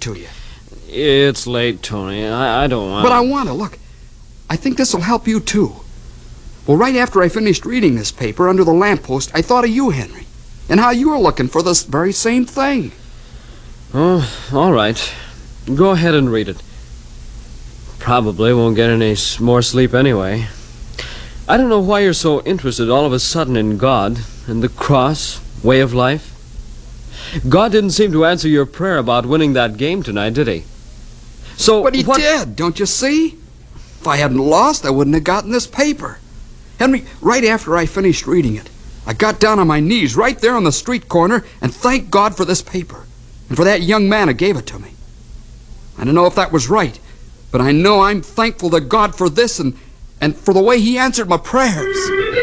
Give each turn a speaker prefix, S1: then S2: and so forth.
S1: to you.
S2: It's late, Tony. I don't want...
S1: But I want to. Look, I think this will help you, too. Well, right after I finished reading this paper under the lamppost, I thought of you, Henry, and how you were looking for this very same thing.
S2: Oh, all right. Go ahead and read it. Probably won't get any more sleep anyway. I don't know why you're so interested all of a sudden in God and the cross, way of life. God didn't seem to answer your prayer about winning that game tonight, did he? So,
S1: But he did, don't you see? If I hadn't lost, I wouldn't have gotten this paper. Henry, right after I finished reading it, I got down on my knees right there on the street corner and thanked God for this paper and for that young man who gave it to me. I don't know if that was right, but I know I'm thankful to God for this and for the way he answered my prayers.